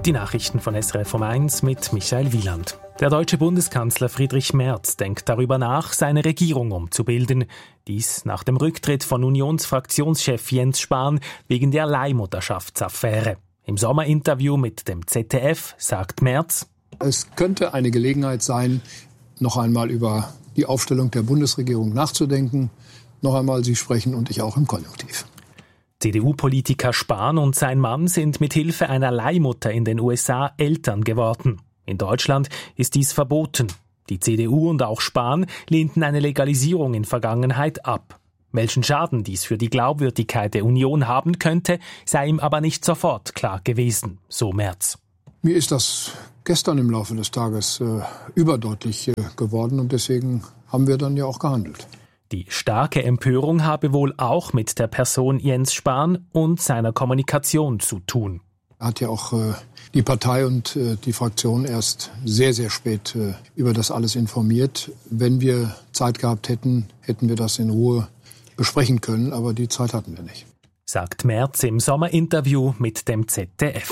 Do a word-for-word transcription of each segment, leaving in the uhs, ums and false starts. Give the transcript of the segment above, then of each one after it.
Die Nachrichten von S R F um eins mit Michael Wieland. Der deutsche Bundeskanzler Friedrich Merz denkt darüber nach, seine Regierung umzubilden. Dies nach dem Rücktritt von Unionsfraktionschef Jens Spahn wegen der Leihmutterschaftsaffäre. Im Sommerinterview mit dem Z D F sagt Merz: Es könnte eine Gelegenheit sein, noch einmal über die Aufstellung der Bundesregierung nachzudenken. Noch einmal, Sie sprechen und ich auch im Konjunktiv. C D U-Politiker Spahn und sein Mann sind mit Hilfe einer Leihmutter in den U S A Eltern geworden. In Deutschland ist dies verboten. Die C D U und auch Spahn lehnten eine Legalisierung in Vergangenheit ab. Welchen Schaden dies für die Glaubwürdigkeit der Union haben könnte, sei ihm aber nicht sofort klar gewesen, so Merz. Mir ist das gestern im Laufe des Tages äh, überdeutlich äh, geworden und deswegen haben wir dann ja auch gehandelt. Die starke Empörung habe wohl auch mit der Person Jens Spahn und seiner Kommunikation zu tun. Er hat ja auch äh, die Partei und äh, die Fraktion erst sehr, sehr spät äh, über das alles informiert. Wenn wir Zeit gehabt hätten, hätten wir das in Ruhe besprechen können, aber die Zeit hatten wir nicht. Sagt Merz im Sommerinterview mit dem Z D F.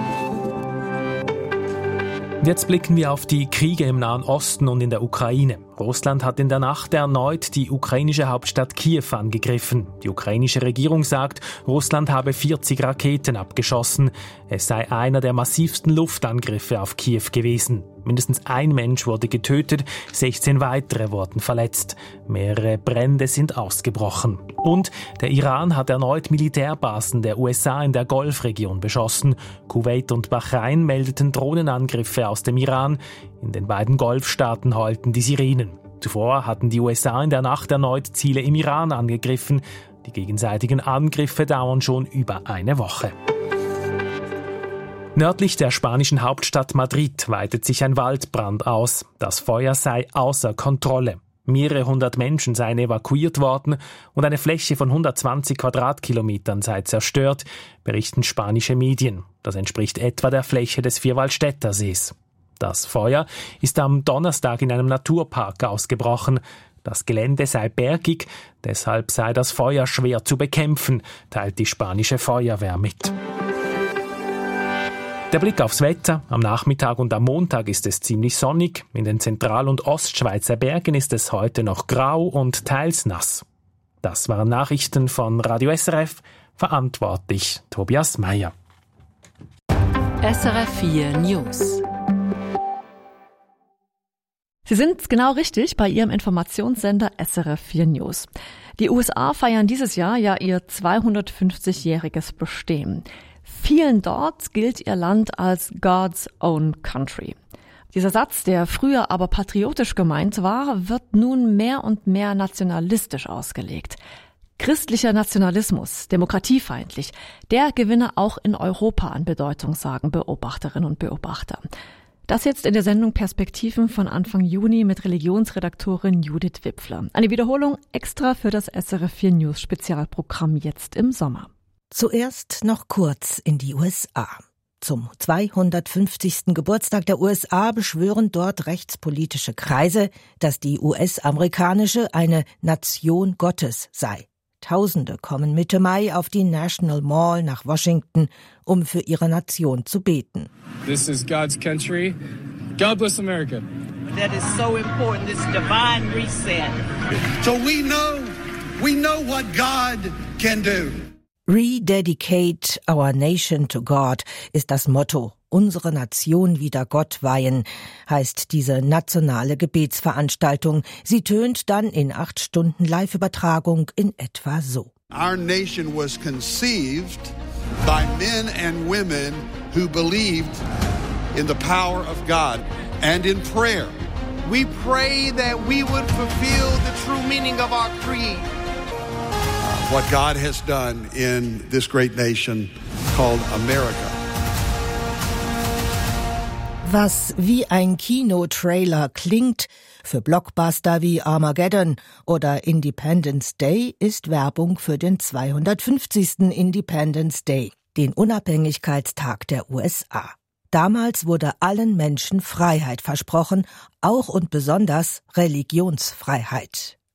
Jetzt blicken wir auf die Kriege im Nahen Osten und in der Ukraine. Russland hat in der Nacht erneut die ukrainische Hauptstadt Kiew angegriffen. Die ukrainische Regierung sagt, Russland habe vierzig Raketen abgeschossen. Es sei einer der massivsten Luftangriffe auf Kiew gewesen. Mindestens ein Mensch wurde getötet, sechzehn weitere wurden verletzt. Mehrere Brände sind ausgebrochen. Und der Iran hat erneut Militärbasen der U S A in der Golfregion beschossen. Kuwait und Bahrain meldeten Drohnenangriffe aus dem Iran. In den beiden Golfstaaten heulten die Sirenen. Zuvor hatten die U S A in der Nacht erneut Ziele im Iran angegriffen. Die gegenseitigen Angriffe dauern schon über eine Woche. Nördlich der spanischen Hauptstadt Madrid weitet sich ein Waldbrand aus. Das Feuer sei außer Kontrolle. Mehrere hundert Menschen seien evakuiert worden und eine Fläche von hundertzwanzig Quadratkilometern sei zerstört, berichten spanische Medien. Das entspricht etwa der Fläche des Vierwaldstätter Sees. Das Feuer ist am Donnerstag in einem Naturpark ausgebrochen. Das Gelände sei bergig, deshalb sei das Feuer schwer zu bekämpfen, teilt die spanische Feuerwehr mit. Der Blick aufs Wetter. Am Nachmittag und am Montag ist es ziemlich sonnig. In den Zentral- und Ostschweizer Bergen ist es heute noch grau und teils nass. Das waren Nachrichten von Radio S R F. Verantwortlich Tobias Meyer. S R F vier News. Sie sind genau richtig bei Ihrem Informationssender S R F vier News. Die U S A feiern dieses Jahr ja ihr zweihundertfünfzigjähriges Bestehen. Vielen dort gilt ihr Land als God's own country. Dieser Satz, der früher aber patriotisch gemeint war, wird nun mehr und mehr nationalistisch ausgelegt. Christlicher Nationalismus, demokratiefeindlich, der gewinne auch in Europa an Bedeutung, sagen Beobachterinnen und Beobachter. Das jetzt in der Sendung Perspektiven von Anfang Juni mit Religionsredaktorin Judith Wipfler. Eine Wiederholung extra für das S R F vier News Spezialprogramm jetzt im Sommer. Zuerst noch kurz in die U S A. Zum zweihundertfünfzigsten Geburtstag der U S A beschwören dort rechtspolitische Kreise, dass die U S-amerikanische eine Nation Gottes sei. Tausende kommen Mitte Mai auf die National Mall nach Washington, um für ihre Nation zu beten. This is God's country. God bless America. That is so important, this divine reset. So we know, we know what God can do. Rededicate our nation to God ist das Motto. Unsere Nation wieder Gott weihen, heißt diese nationale Gebetsveranstaltung. Sie tönt dann in acht Stunden Live-Übertragung in etwa so. Our nation was conceived by men and women who believed in the power of God and in prayer. We pray that we would fulfill the true meaning of our creed. What God has done in this great nation called America. Was wie ein Kinotrailer klingt, für Blockbuster wie Armageddon oder Independence Day ist Werbung für den zweihundertfünfzigsten Independence Day, den Unabhängigkeitstag der U S A. Damals wurde allen Menschen Freiheit versprochen, auch und besonders Religionsfreiheit.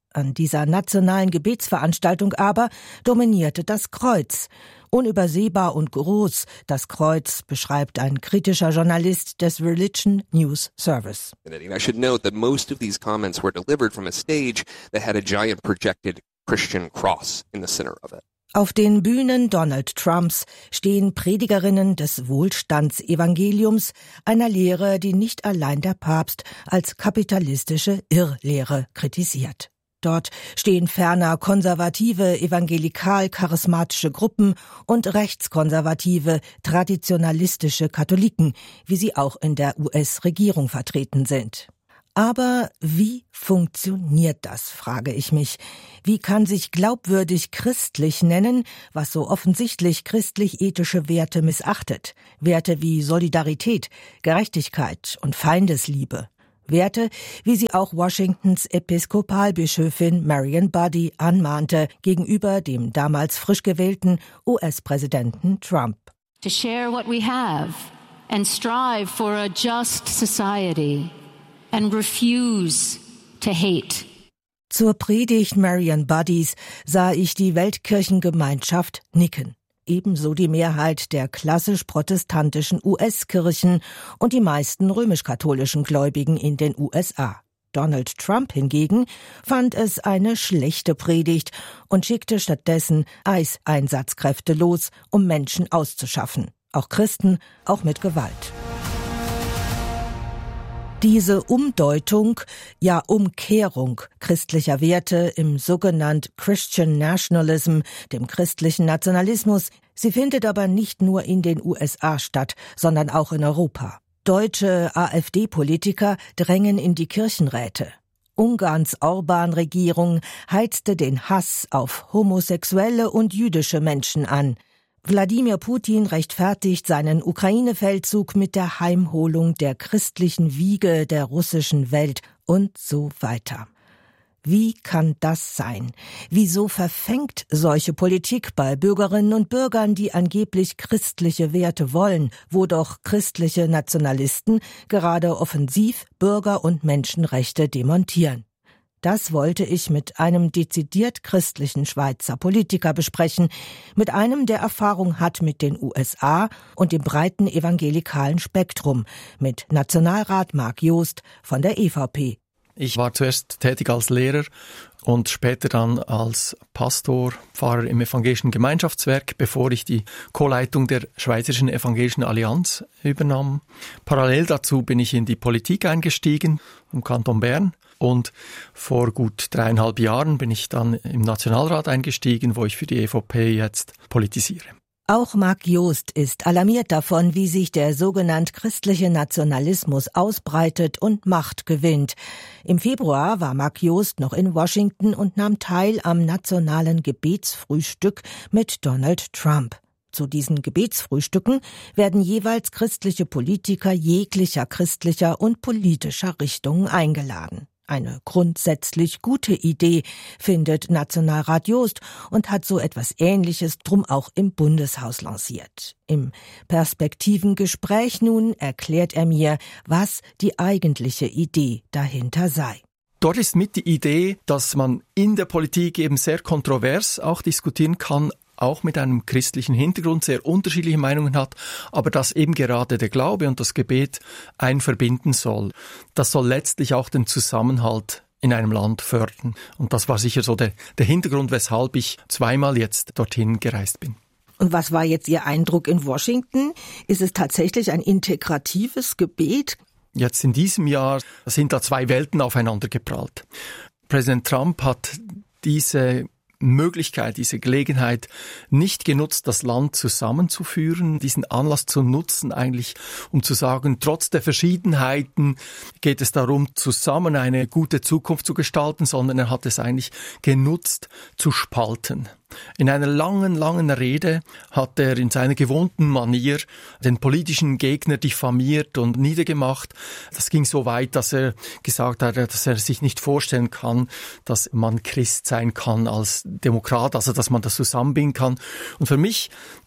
An dieser nationalen Gebetsveranstaltung aber dominierte das Kreuz. Unübersehbar und groß, das Kreuz, beschreibt ein kritischer Journalist des Religion News Service. I should note that most of these comments were delivered from a stage that had a giant projected Christian cross in the center of it. Auf den Bühnen Donald Trumps stehen Predigerinnen des Wohlstandsevangeliums, einer Lehre, die nicht allein der Papst als kapitalistische Irrlehre kritisiert. Dort stehen ferner konservative, evangelikal-charismatische Gruppen und rechtskonservative, traditionalistische Katholiken, wie sie auch in der U S-Regierung vertreten sind. Aber wie funktioniert das, frage ich mich. Wie kann sich glaubwürdig christlich nennen, was so offensichtlich christlich-ethische Werte missachtet? Werte wie Solidarität, Gerechtigkeit und Feindesliebe. Werte, wie sie auch Washingtons Episkopalbischöfin Marian Buddy anmahnte gegenüber dem damals frisch gewählten U S-Präsidenten Trump. To share what we have and strive for a just society and refuse to hate. Zur Predigt Marian Buddys sah ich die Weltkirchengemeinschaft nicken. Ebenso die Mehrheit der klassisch protestantischen U S-Kirchen und die meisten römisch-katholischen Gläubigen in den U S A. Donald Trump hingegen fand es eine schlechte Predigt und schickte stattdessen I C E-Einsatzkräfte los, um Menschen auszuschaffen. Auch Christen, auch mit Gewalt. Diese Umdeutung, ja Umkehrung christlicher Werte im sogenannten Christian Nationalism, dem christlichen Nationalismus, sie findet aber nicht nur in den U S A statt, sondern auch in Europa. Deutsche AfD-Politiker drängen in die Kirchenräte. Ungarns Orbán-Regierung heizte den Hass auf homosexuelle und jüdische Menschen an. Wladimir Putin rechtfertigt seinen Ukraine-Feldzug mit der Heimholung der christlichen Wiege der russischen Welt und so weiter. Wie kann das sein? Wieso verfängt solche Politik bei Bürgerinnen und Bürgern, die angeblich christliche Werte wollen, wo doch christliche Nationalisten gerade offensiv Bürger- und Menschenrechte demontieren? Das wollte ich mit einem dezidiert christlichen Schweizer Politiker besprechen, mit einem, der Erfahrung hat mit den U S A und dem breiten evangelikalen Spektrum, mit Nationalrat Mark Joost von der E V P. Ich war zuerst tätig als Lehrer und später dann als Pastor, Pfarrer im Evangelischen Gemeinschaftswerk, bevor ich die Co-Leitung der Schweizerischen Evangelischen Allianz übernahm. Parallel dazu bin ich in die Politik eingestiegen, im Kanton Bern. Und vor gut dreieinhalb Jahren bin ich dann im Nationalrat eingestiegen, wo ich für die E V P jetzt politisiere. Auch Mark Joost ist alarmiert davon, wie sich der sogenannte christliche Nationalismus ausbreitet und Macht gewinnt. Im Februar war Mark Joost noch in Washington und nahm teil am nationalen Gebetsfrühstück mit Donald Trump. Zu diesen Gebetsfrühstücken werden jeweils christliche Politiker jeglicher christlicher und politischer Richtungen eingeladen. Eine grundsätzlich gute Idee, findet Nationalrat Joost und hat so etwas Ähnliches drum auch im Bundeshaus lanciert. Im Perspektivengespräch nun erklärt er mir, was die eigentliche Idee dahinter sei. Dort ist mit die Idee, dass man in der Politik eben sehr kontrovers auch diskutieren kann, auch mit einem christlichen Hintergrund, sehr unterschiedliche Meinungen hat, aber dass eben gerade der Glaube und das Gebet einen verbinden soll. Das soll letztlich auch den Zusammenhalt in einem Land fördern. Und das war sicher so der, der Hintergrund, weshalb ich zweimal jetzt dorthin gereist bin. Und was war jetzt Ihr Eindruck in Washington? Ist es tatsächlich ein integratives Gebet? Jetzt in diesem Jahr sind da zwei Welten aufeinander geprallt. Präsident Trump hat diese Möglichkeit, diese Gelegenheit nicht genutzt, das Land zusammenzuführen, diesen Anlass zu nutzen, eigentlich um zu sagen, trotz der Verschiedenheiten geht es darum, zusammen eine gute Zukunft zu gestalten, sondern er hat es eigentlich genutzt, zu spalten. In einer langen, langen Rede hat er in seiner gewohnten Manier den politischen Gegner diffamiert und niedergemacht. Das ging so weit, dass er gesagt hat, dass er sich nicht vorstellen kann, dass man Christ sein kann als Demokrat, also dass man das zusammenbinden kann. Und für mich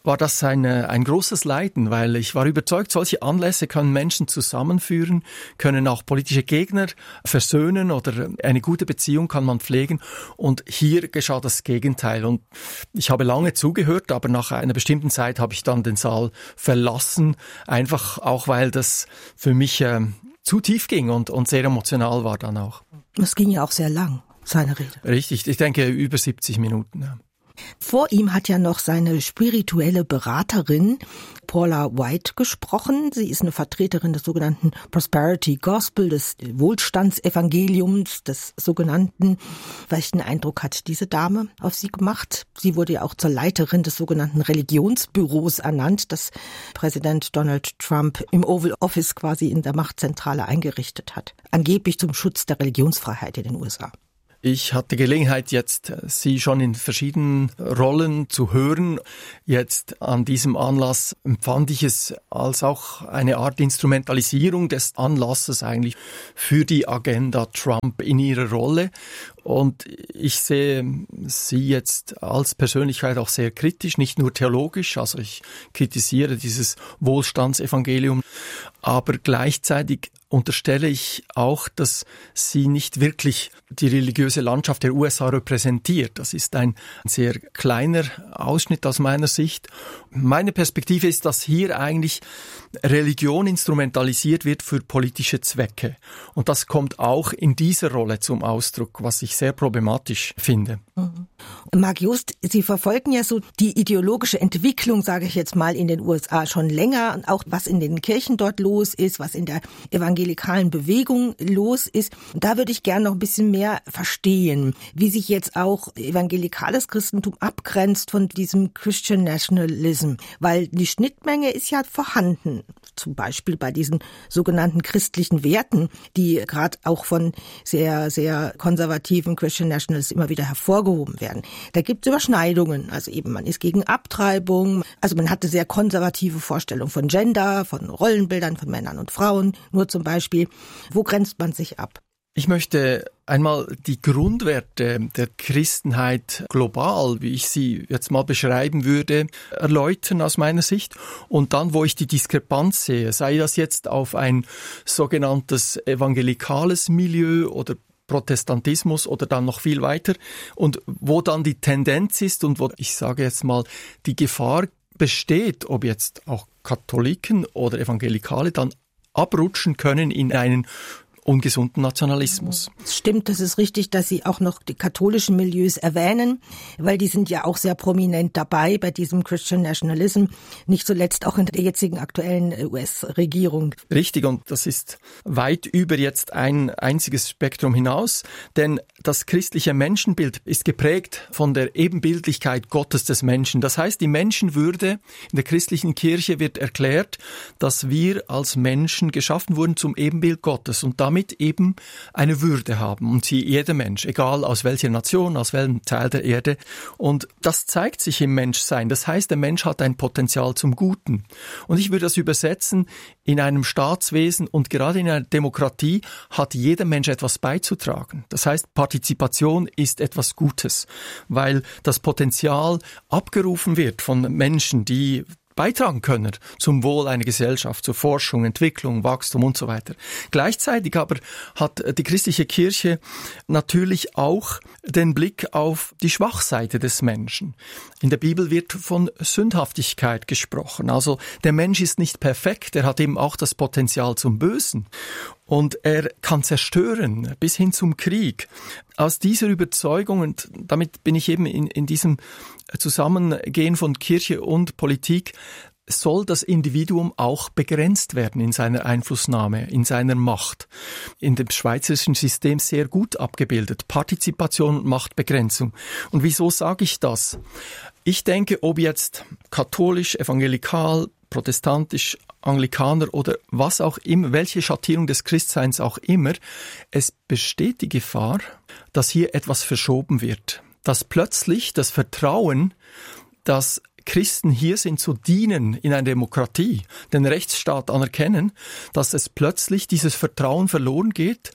war das ein, ein großes Leiden, weil ich war überzeugt, solche Anlässe können Menschen zusammenführen, können auch politische Gegner versöhnen oder eine gute Beziehung kann man pflegen. Und hier geschah das Gegenteil. Und ich habe lange zugehört, aber nach einer bestimmten Zeit habe ich dann den Saal verlassen, einfach auch, weil das für mich äh, zu tief ging und, und sehr emotional war dann auch. Es ging ja auch sehr lang, seine Rede. Richtig, ich denke über siebzig Minuten, ja. Vor ihm hat ja noch seine spirituelle Beraterin Paula White gesprochen. Sie ist eine Vertreterin des sogenannten Prosperity Gospel, des Wohlstandsevangeliums, des sogenannten. Welchen Eindruck hat diese Dame auf Sie gemacht? Sie wurde ja auch zur Leiterin des sogenannten Religionsbüros ernannt, das Präsident Donald Trump im Oval Office quasi in der Machtzentrale eingerichtet hat. Angeblich zum Schutz der Religionsfreiheit in den U S A. Ich hatte Gelegenheit, jetzt Sie schon in verschiedenen Rollen zu hören. Jetzt an diesem Anlass empfand ich es als auch eine Art Instrumentalisierung des Anlasses eigentlich für die Agenda Trump in ihrer Rolle. Und ich sehe Sie jetzt als Persönlichkeit auch sehr kritisch, nicht nur theologisch. Also ich kritisiere dieses Wohlstandsevangelium, aber gleichzeitig unterstelle ich auch, dass sie nicht wirklich die religiöse Landschaft der U S A repräsentiert. Das ist ein sehr kleiner Ausschnitt aus meiner Sicht. Meine Perspektive ist, dass hier eigentlich Religion instrumentalisiert wird für politische Zwecke. Und das kommt auch in dieser Rolle zum Ausdruck, was ich sehr problematisch finde. Mhm. Marc Jost, Sie verfolgen ja so die ideologische Entwicklung, sage ich jetzt mal, in den U S A schon länger. Und auch was in den Kirchen dort los ist, was in der evangelikalen Bewegung los ist. Und da würde ich gerne noch ein bisschen mehr verstehen, wie sich jetzt auch evangelikales Christentum abgrenzt von diesem Christian Nationalism. Weil die Schnittmenge ist ja vorhanden. Zum Beispiel bei diesen sogenannten christlichen Werten, die gerade auch von sehr, sehr konservativen Christian Nationalists immer wieder hervorgehoben werden. Da gibt es Überschneidungen. Also eben, man ist gegen Abtreibung. Also man hatte sehr konservative Vorstellungen von Gender, von Rollenbildern von Männern und Frauen. Nur zum Beispiel, wo grenzt man sich ab? Ich möchte einmal die Grundwerte der Christenheit global, wie ich sie jetzt mal beschreiben würde, erläutern aus meiner Sicht. Und dann, wo ich die Diskrepanz sehe, sei das jetzt auf ein sogenanntes evangelikales Milieu oder Protestantismus oder dann noch viel weiter und wo dann die Tendenz ist und wo ich sage jetzt mal die Gefahr besteht, ob jetzt auch Katholiken oder Evangelikale dann abrutschen können in einen ungesunden Nationalismus. Es stimmt, das ist richtig, dass Sie auch noch die katholischen Milieus erwähnen, weil die sind ja auch sehr prominent dabei bei diesem Christian Nationalism, nicht zuletzt auch in der jetzigen aktuellen U S-Regierung. Richtig, und das ist weit über jetzt ein einziges Spektrum hinaus, denn das christliche Menschenbild ist geprägt von der Ebenbildlichkeit Gottes des Menschen. Das heißt, die Menschenwürde in der christlichen Kirche wird erklärt, dass wir als Menschen geschaffen wurden zum Ebenbild Gottes und damit damit eben eine Würde haben. Und sie, jeder Mensch, egal aus welcher Nation, aus welchem Teil der Erde. Und das zeigt sich im Menschsein. Das heißt, der Mensch hat ein Potenzial zum Guten. Und ich würde das übersetzen, in einem Staatswesen und gerade in einer Demokratie hat jeder Mensch etwas beizutragen. Das heißt, Partizipation ist etwas Gutes, weil das Potenzial abgerufen wird von Menschen, die beitragen können zum Wohl einer Gesellschaft, zur Forschung, Entwicklung, Wachstum und so weiter. Gleichzeitig aber hat die christliche Kirche natürlich auch den Blick auf die Schwachseite des Menschen. In der Bibel wird von Sündhaftigkeit gesprochen. Also der Mensch ist nicht perfekt, er hat eben auch das Potenzial zum Bösen. Und er kann zerstören, bis hin zum Krieg. Aus dieser Überzeugung, und damit bin ich eben in, in diesem Zusammengehen von Kirche und Politik, soll das Individuum auch begrenzt werden in seiner Einflussnahme, in seiner Macht. In dem schweizerischen System sehr gut abgebildet. Partizipation und Machtbegrenzung. Und wieso sage ich das? Ich denke, ob jetzt katholisch, evangelikal, protestantisch, Anglikaner oder was auch immer, welche Schattierung des Christseins auch immer, es besteht die Gefahr, dass hier etwas verschoben wird. Dass plötzlich das Vertrauen, dass Christen hier sind zu dienen in einer Demokratie, den Rechtsstaat anerkennen, dass es plötzlich dieses Vertrauen verloren geht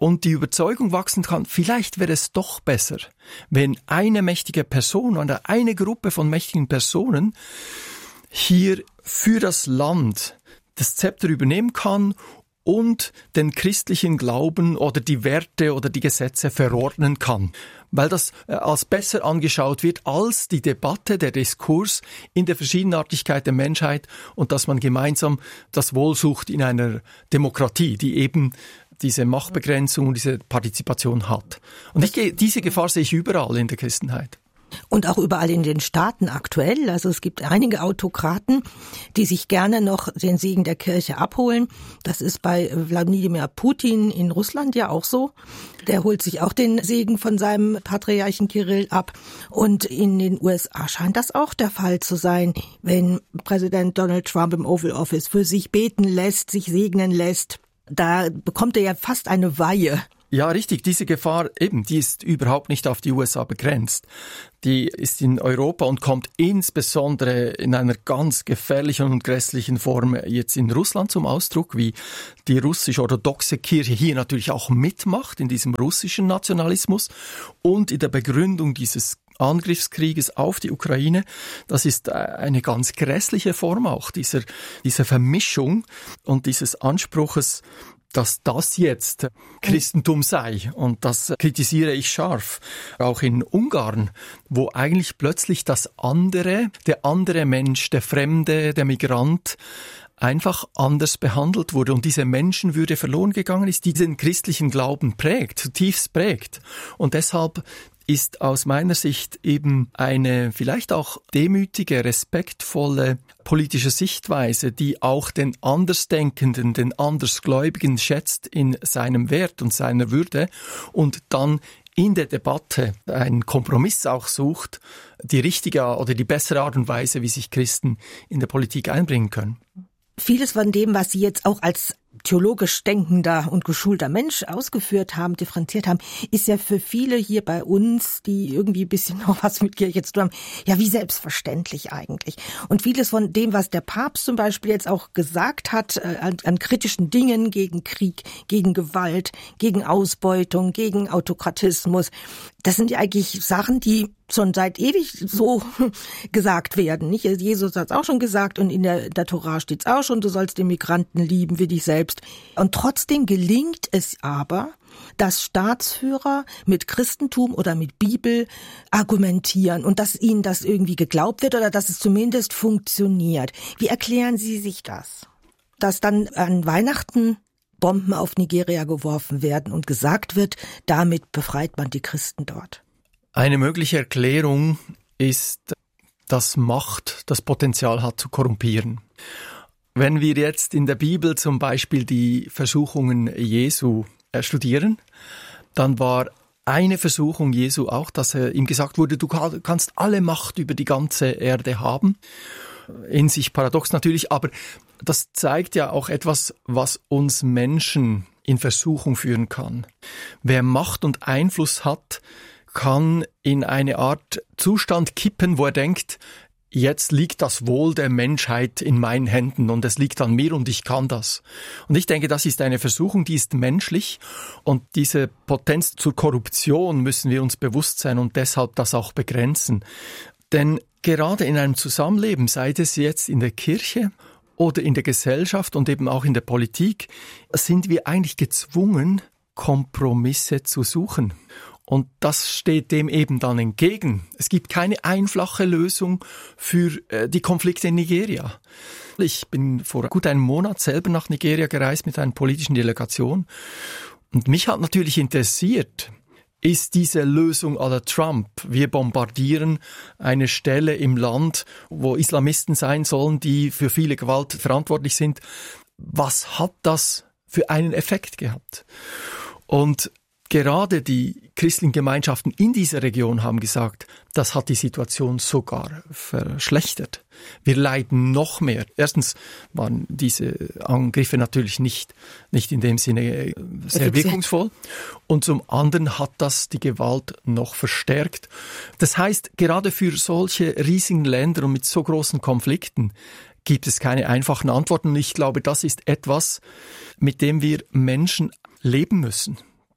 und die Überzeugung wachsen kann, vielleicht wäre es doch besser, wenn eine mächtige Person oder eine Gruppe von mächtigen Personen hier für das Land das Zepter übernehmen kann und den christlichen Glauben oder die Werte oder die Gesetze verordnen kann. Weil das als besser angeschaut wird als die Debatte, der Diskurs in der Verschiedenartigkeit der Menschheit und dass man gemeinsam das Wohl sucht in einer Demokratie, die eben diese Machtbegrenzung und diese Partizipation hat. Und ich, diese Gefahr sehe ich überall in der Christenheit. Und auch überall in den Staaten aktuell. Also es gibt einige Autokraten, die sich gerne noch den Segen der Kirche abholen. Das ist bei Wladimir Putin in Russland ja auch so. Der holt sich auch den Segen von seinem Patriarchen Kirill ab. Und in den U S A scheint das auch der Fall zu sein, wenn Präsident Donald Trump im Oval Office für sich beten lässt, sich segnen lässt. Da bekommt er ja fast eine Weihe. Ja, richtig. Diese Gefahr eben, die ist überhaupt nicht auf die U S A begrenzt. Die ist in Europa und kommt insbesondere in einer ganz gefährlichen und grässlichen Form jetzt in Russland zum Ausdruck, wie die russisch-orthodoxe Kirche hier natürlich auch mitmacht in diesem russischen Nationalismus und in der Begründung dieses Angriffskrieges auf die Ukraine. Das ist eine ganz grässliche Form auch dieser, dieser Vermischung und dieses Anspruches, dass das jetzt Christentum sei. Und das kritisiere ich scharf. Auch in Ungarn, wo eigentlich plötzlich das andere, der andere Mensch, der Fremde, der Migrant, einfach anders behandelt wurde und diese Menschenwürde verloren gegangen ist, die den christlichen Glauben prägt, zutiefst prägt. Und deshalb ist aus meiner Sicht eben eine vielleicht auch demütige, respektvolle politische Sichtweise, die auch den Andersdenkenden, den Andersgläubigen schätzt in seinem Wert und seiner Würde und dann in der Debatte einen Kompromiss auch sucht, die richtige oder die bessere Art und Weise, wie sich Christen in der Politik einbringen können. Vieles von dem, was Sie jetzt auch als theologisch denkender und geschulter Mensch ausgeführt haben, differenziert haben, ist ja für viele hier bei uns, die irgendwie ein bisschen noch was mit Kirche zu tun haben, ja wie selbstverständlich eigentlich. Und vieles von dem, was der Papst zum Beispiel jetzt auch gesagt hat, äh, an, an kritischen Dingen gegen Krieg, gegen Gewalt, gegen Ausbeutung, gegen Autokratismus, das sind ja eigentlich Sachen, die schon seit ewig so gesagt werden. Nicht? Jesus hat es auch schon gesagt und in der, der Tora steht es auch schon, du sollst den Migranten lieben wie dich selbst. Und trotzdem gelingt es aber, dass Staatsführer mit Christentum oder mit Bibel argumentieren und dass ihnen das irgendwie geglaubt wird oder dass es zumindest funktioniert. Wie erklären Sie sich das? Dass dann an Weihnachten Bomben auf Nigeria geworfen werden und gesagt wird, damit befreit man die Christen dort. Eine mögliche Erklärung ist, dass Macht das Potenzial hat zu korrumpieren. Wenn wir jetzt in der Bibel zum Beispiel die Versuchungen Jesu studieren, dann war eine Versuchung Jesu auch, dass er ihm gesagt wurde, du kannst alle Macht über die ganze Erde haben. In sich paradox natürlich, aber das zeigt ja auch etwas, was uns Menschen in Versuchung führen kann. Wer Macht und Einfluss hat, kann in eine Art Zustand kippen, wo er denkt, jetzt liegt das Wohl der Menschheit in meinen Händen und es liegt an mir und ich kann das. Und ich denke, das ist eine Versuchung, die ist menschlich und diese Potenz zur Korruption müssen wir uns bewusst sein und deshalb das auch begrenzen. Denn gerade in einem Zusammenleben, sei es jetzt in der Kirche oder in der Gesellschaft und eben auch in der Politik, sind wir eigentlich gezwungen, Kompromisse zu suchen. Und das steht dem eben dann entgegen. Es gibt keine einfache Lösung für äh, die Konflikte in Nigeria. Ich bin vor gut einem Monat selber nach Nigeria gereist mit einer politischen Delegation. Und mich hat natürlich interessiert, ist diese Lösung à la Trump, wir bombardieren eine Stelle im Land, wo Islamisten sein sollen, die für viele Gewalt verantwortlich sind. Was hat das für einen Effekt gehabt? Und gerade die christlichen Gemeinschaften in dieser Region haben gesagt, das hat die Situation sogar verschlechtert. Wir leiden noch mehr. Erstens waren diese Angriffe natürlich nicht, nicht in dem Sinne sehr wirkungsvoll. Und zum anderen hat das die Gewalt noch verstärkt. Das heißt, gerade für solche riesigen Länder und mit so großen Konflikten gibt es keine einfachen Antworten. Und ich glaube, das ist etwas, mit dem wir Menschen leben müssen.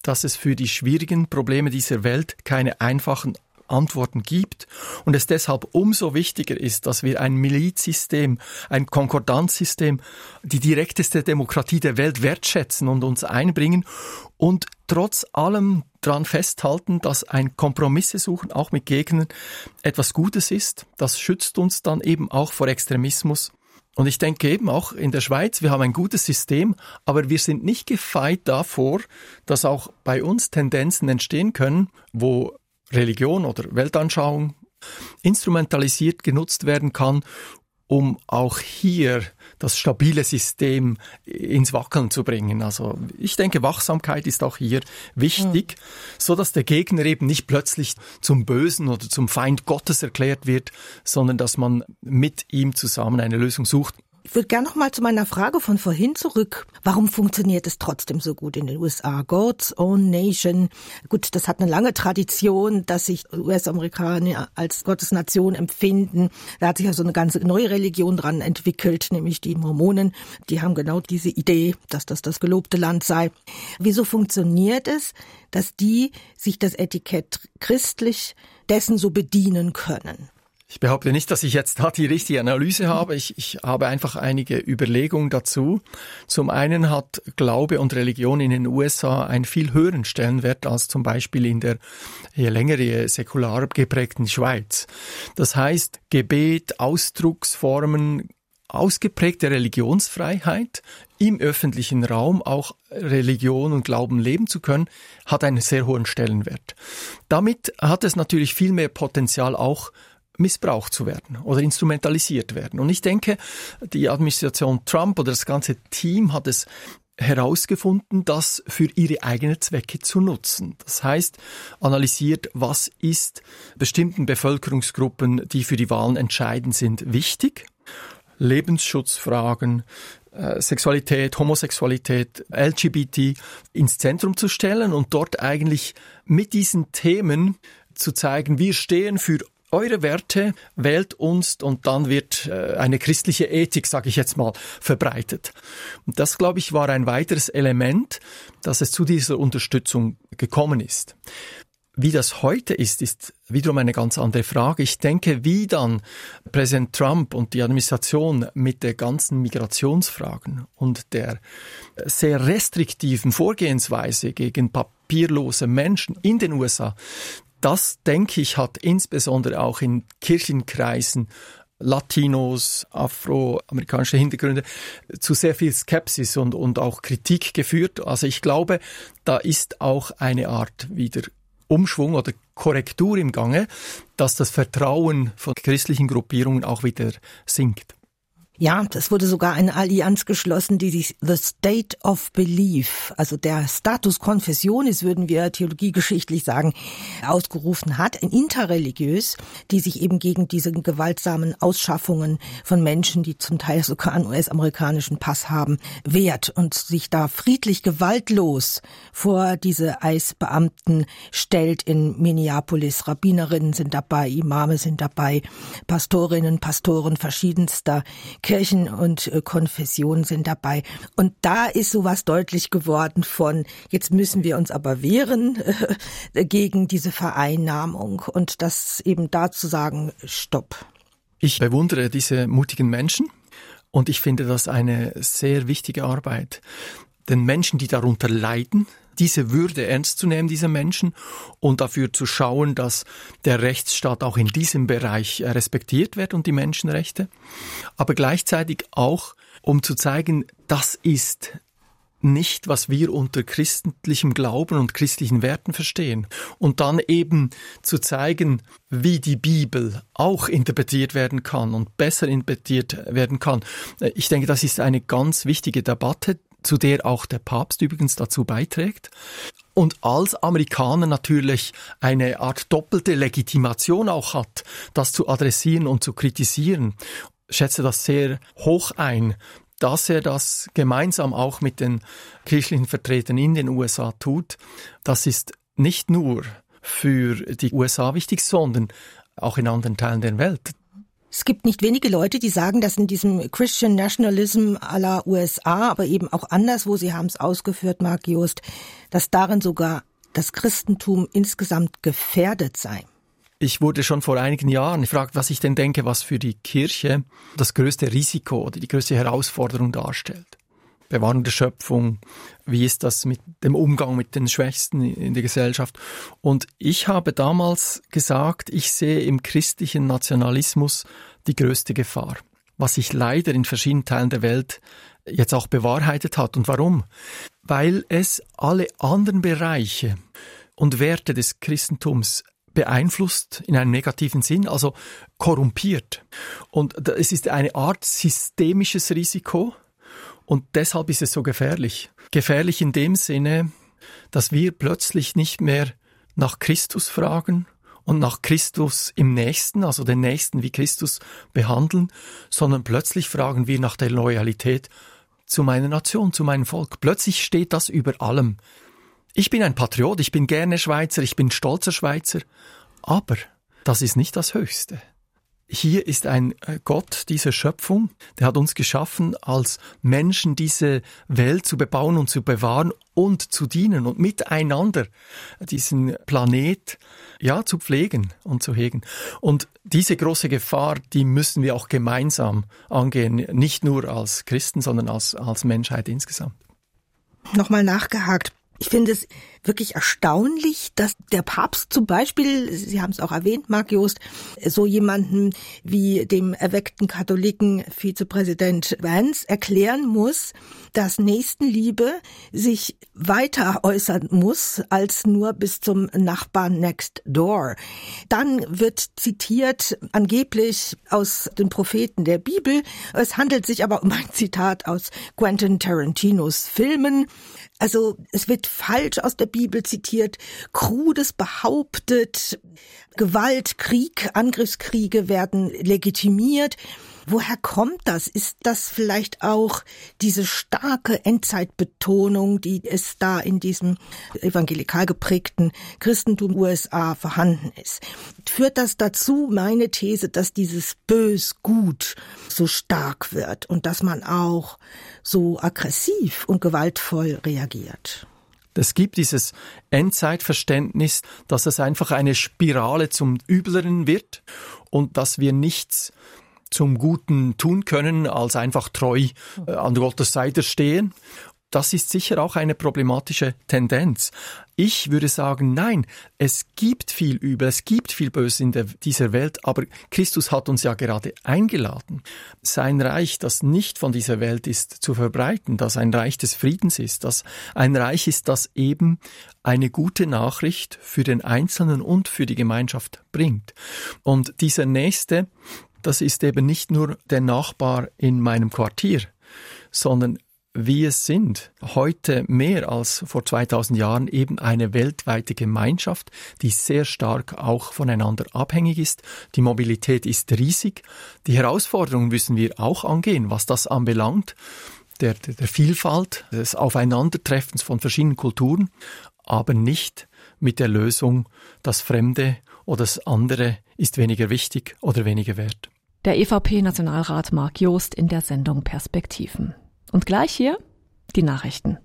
dass es für die schwierigen Probleme dieser Welt keine einfachen Antworten gibt und es deshalb umso wichtiger ist, dass wir ein Milizsystem, ein Konkordanzsystem, die direkteste Demokratie der Welt wertschätzen und uns einbringen und trotz allem daran festhalten, dass ein Kompromisse suchen, auch mit Gegnern, etwas Gutes ist. Das schützt uns dann eben auch vor Extremismus. Und ich denke eben auch in der Schweiz, wir haben ein gutes System, aber wir sind nicht gefeit davor, dass auch bei uns Tendenzen entstehen können, wo Religion oder Weltanschauung instrumentalisiert genutzt werden kann, um auch hier das stabile System ins Wackeln zu bringen. Also ich denke, Wachsamkeit ist auch hier wichtig, mhm. so dass der Gegner eben nicht plötzlich zum Bösen oder zum Feind Gottes erklärt wird, sondern dass man mit ihm zusammen eine Lösung sucht. Ich würde gerne noch mal zu meiner Frage von vorhin zurück. Warum funktioniert es trotzdem so gut in den U S A? God's Own Nation. Gut, das hat eine lange Tradition, dass sich U S-Amerikaner als Gottesnation empfinden. Da hat sich ja so eine ganze neue Religion dran entwickelt, nämlich die Mormonen. Die haben genau diese Idee, dass das das gelobte Land sei. Wieso funktioniert es, dass die sich das Etikett christlich dessen so bedienen können? Ich behaupte nicht, dass ich jetzt da die richtige Analyse habe. Ich, ich habe einfach einige Überlegungen dazu. Zum einen hat Glaube und Religion in den U S A einen viel höheren Stellenwert als zum Beispiel in der je länger, je säkular geprägten Schweiz. Das heißt, Gebet, Ausdrucksformen, ausgeprägte Religionsfreiheit, im öffentlichen Raum auch Religion und Glauben leben zu können, hat einen sehr hohen Stellenwert. Damit hat es natürlich viel mehr Potenzial auch missbraucht zu werden oder instrumentalisiert werden. Und ich denke, die Administration Trump oder das ganze Team hat es herausgefunden, das für ihre eigenen Zwecke zu nutzen. Das heißt, analysiert, was ist bestimmten Bevölkerungsgruppen, die für die Wahlen entscheidend sind, wichtig. Lebensschutzfragen, äh, Sexualität, Homosexualität, L G B T ins Zentrum zu stellen und dort eigentlich mit diesen Themen zu zeigen, wir stehen für eure Werte, wählt uns und dann wird äh, eine christliche Ethik, sage ich jetzt mal, verbreitet. Und das, glaube ich, war ein weiteres Element, dass es zu dieser Unterstützung gekommen ist. Wie das heute ist, ist wiederum eine ganz andere Frage. Ich denke, wie dann Präsident Trump und die Administration mit der ganzen Migrationsfragen und der sehr restriktiven Vorgehensweise gegen papierlose Menschen in den U S A, das, denke ich, hat insbesondere auch in Kirchenkreisen Latinos, afroamerikanische Hintergründe zu sehr viel Skepsis und, und auch Kritik geführt. Also ich glaube, da ist auch eine Art wieder Umschwung oder Korrektur im Gange, dass das Vertrauen von christlichen Gruppierungen auch wieder sinkt. Ja, es wurde sogar eine Allianz geschlossen, die sich The State of Belief, also der Status Confessionis, würden wir theologiegeschichtlich sagen, ausgerufen hat, interreligiös, die sich eben gegen diese gewaltsamen Ausschaffungen von Menschen, die zum Teil sogar einen U S-amerikanischen Pass haben, wehrt und sich da friedlich gewaltlos vor diese I C E-Beamten stellt in Minneapolis. Rabbinerinnen sind dabei, Imame sind dabei, Pastorinnen, Pastoren verschiedenster Kirchen und äh, Konfessionen sind dabei. Und da ist sowas deutlich geworden von, jetzt müssen wir uns aber wehren äh, gegen diese Vereinnahmung und das eben da zu sagen, stopp. Ich bewundere diese mutigen Menschen und ich finde das eine sehr wichtige Arbeit. Den Menschen, die darunter leiden, diese Würde ernst zu nehmen, diese Menschen, und dafür zu schauen, dass der Rechtsstaat auch in diesem Bereich respektiert wird und die Menschenrechte. Aber gleichzeitig auch, um zu zeigen, das ist nicht, was wir unter christlichem Glauben und christlichen Werten verstehen. Und dann eben zu zeigen, wie die Bibel auch interpretiert werden kann und besser interpretiert werden kann. Ich denke, das ist eine ganz wichtige Debatte, zu der auch der Papst übrigens dazu beiträgt. Und als Amerikaner natürlich eine Art doppelte Legitimation auch hat, das zu adressieren und zu kritisieren. Ich schätze das sehr hoch ein, dass er das gemeinsam auch mit den kirchlichen Vertretern in den U S A tut. Das ist nicht nur für die U S A wichtig, sondern auch in anderen Teilen der Welt. Es gibt nicht wenige Leute, die sagen, dass in diesem Christian Nationalism à la U S A, aber eben auch anderswo, Sie haben es ausgeführt, Mark Joost, dass darin sogar das Christentum insgesamt gefährdet sei. Ich wurde schon vor einigen Jahren gefragt, was ich denn denke, was für die Kirche das größte Risiko oder die größte Herausforderung darstellt. Bewahrung der Schöpfung, wie ist das mit dem Umgang mit den Schwächsten in der Gesellschaft? Und ich habe damals gesagt, ich sehe im christlichen Nationalismus die größte Gefahr, was sich leider in verschiedenen Teilen der Welt jetzt auch bewahrheitet hat. Und warum? Weil es alle anderen Bereiche und Werte des Christentums beeinflusst in einem negativen Sinn, also korrumpiert. Und es ist eine Art systemisches Risiko. Und deshalb ist es so gefährlich. Gefährlich in dem Sinne, dass wir plötzlich nicht mehr nach Christus fragen und nach Christus im Nächsten, also den Nächsten wie Christus behandeln, sondern plötzlich fragen wir nach der Loyalität zu meiner Nation, zu meinem Volk. Plötzlich steht das über allem. Ich bin ein Patriot, ich bin gerne Schweizer, ich bin stolzer Schweizer, aber das ist nicht das Höchste. Hier ist ein Gott dieser Schöpfung, der hat uns geschaffen, als Menschen diese Welt zu bebauen und zu bewahren und zu dienen und miteinander diesen Planet ja zu pflegen und zu hegen. Und diese große Gefahr, die müssen wir auch gemeinsam angehen, nicht nur als Christen, sondern als, als Menschheit insgesamt. Nochmal nachgehakt. Ich finde es wirklich erstaunlich, dass der Papst zum Beispiel, Sie haben es auch erwähnt, Mark Joost, so jemanden wie dem erweckten Katholiken Vizepräsident Vance erklären muss, dass Nächstenliebe sich weiter äußern muss als nur bis zum Nachbarn next door. Dann wird zitiert angeblich aus den Propheten der Bibel. Es handelt sich aber um ein Zitat aus Quentin Tarantinos Filmen. Also es wird falsch aus der Bibel zitiert, Krudes behauptet, Gewalt, Krieg, Angriffskriege werden legitimiert. Woher kommt das? Ist das vielleicht auch diese starke Endzeitbetonung, die es da in diesem evangelikal geprägten Christentum U S A vorhanden ist? Führt das dazu, meine These, dass dieses Bös-Gut so stark wird und dass man auch so aggressiv und gewaltvoll reagiert? Es gibt dieses Endzeitverständnis, dass es einfach eine Spirale zum Übleren wird und dass wir nichts zum Guten tun können, als einfach treu äh, an Gottes Seite stehen. Das ist sicher auch eine problematische Tendenz. Ich würde sagen, nein, es gibt viel Übel, es gibt viel Böses in der, dieser Welt, aber Christus hat uns ja gerade eingeladen, sein Reich, das nicht von dieser Welt ist, zu verbreiten, das ein Reich des Friedens ist, das ein Reich ist, das eben eine gute Nachricht für den Einzelnen und für die Gemeinschaft bringt. Und dieser Nächste, das ist eben nicht nur der Nachbar in meinem Quartier, sondern wir sind heute mehr als vor zweitausend Jahren eben eine weltweite Gemeinschaft, die sehr stark auch voneinander abhängig ist. Die Mobilität ist riesig. Die Herausforderungen müssen wir auch angehen, was das anbelangt, der, der, der Vielfalt, des Aufeinandertreffens von verschiedenen Kulturen, aber nicht mit der Lösung, das Fremde oder das andere ist weniger wichtig oder weniger wert. Der E V P-Nationalrat Mark Joost in der Sendung Perspektiven. Und gleich hier die Nachrichten.